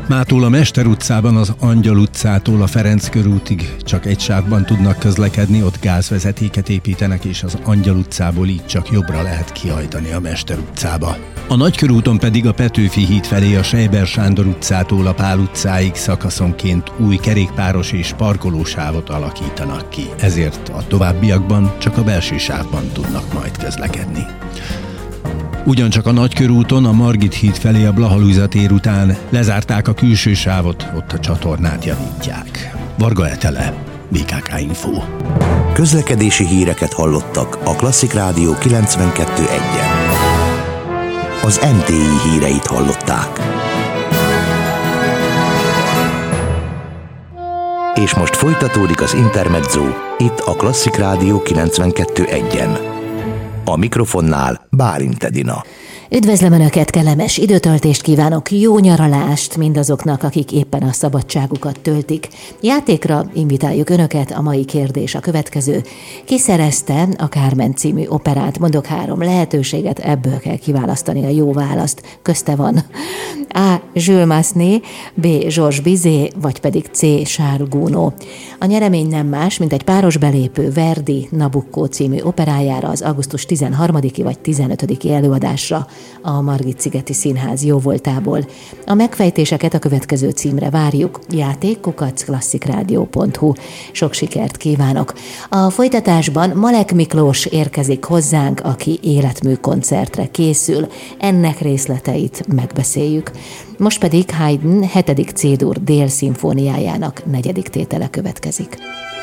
Mától a Mester utcában, az Angyal utcától a Ferenc körútig csak egy sávban tudnak közlekedni, ott gázvezetéket építenek, és az Angyal utcából így csak jobbra lehet kihajtani a Mester utcába. A Nagykörúton pedig a Petőfi híd felé a Sejber Sándor utcától a Pál utcáig szakaszonként új kerékpáros és parkolósávot alakítanak ki. Ezért a továbbiakban csak a belső sávban tudnak majd közlekedni. Ugyancsak a Nagykörúton a Margit híd felé a Blaha-Lujza tér után lezárták a külső sávot, ott a csatornát javítják. Varga Etele, BKK Info. Közlekedési híreket hallottak a Klasszik Rádió 92.1-en. Az MTI híreit hallották. És most folytatódik az Intermezzo, itt a Klasszik Rádió 92.1-en. A mikrofonnál Bálint Edina. Üdvözlöm Önöket, kellemes időtöltést kívánok, jó nyaralást mindazoknak, akik éppen a szabadságukat töltik. Játékra invitáljuk Önöket, a mai kérdés a következő. Ki szerezte a Carmen című operát? Mondok 3 lehetőséget, ebből kell kiválasztani a jó választ. Közte van A. Jules Massenet, B. Georges Bizet, vagy pedig C. Charles Gounod. A nyeremény nem más, mint egy páros belépő Verdi Nabucco című operájára az augusztus 13-i vagy 15-i előadásra a Margit-szigeti Színház jóvoltából. A megfejtéseket a következő címre várjuk: játék@klasszikrádió.hu. Sok sikert kívánok! A folytatásban Malek Miklós érkezik hozzánk, aki életmű koncertre készül. Ennek részleteit megbeszéljük. Most pedig Haydn 7. C-dur délszimfóniájának 4. tétele következik.